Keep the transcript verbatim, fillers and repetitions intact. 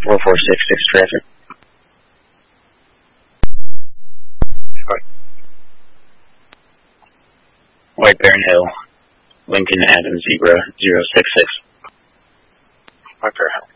four four six six traffic. Right. White Baron Hill, Lincoln Avenue, Zebra zero six six. White Bear Hill.